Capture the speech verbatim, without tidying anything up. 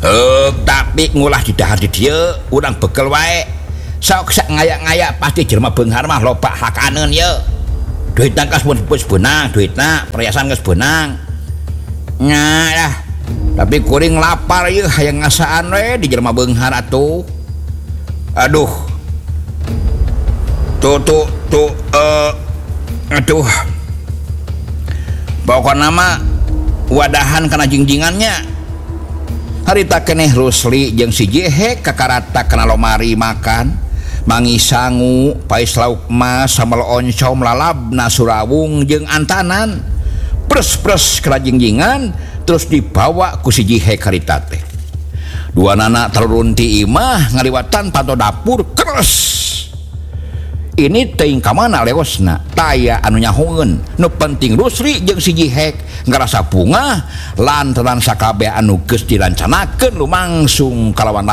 Eh, tapi ngulah di dahar di dia urang bekel wae sok sak ngayak-ngayak pasti jelema beunghar mah loba hakaneun ye duitna kas pun benang duitna perhiasan geus benang nya dah tapi kuring lapar ye hayang ngasaan we di jelema beunghar atuh aduh tuh tuh tuh eh aduh pokokna mah wadahan kana jingjingannya harita keneh Rusli jeung si Jehek kakarata kana lomari makan mangi sangu pais lauk mas sambal oncom lalabna surawung jeung antanan pres-pres kana jingjingan terus dibawa ku si Jehek harita teh dua nana terurun ti imah ngaliwatan panto dapur keres ini teuing ka mana lewasna taya anu nyahoeun nu penting Rusli jeung si Jihek ngarasa bunga lantaran sakabeh anu geus dilancanakeun lumangsung kalawan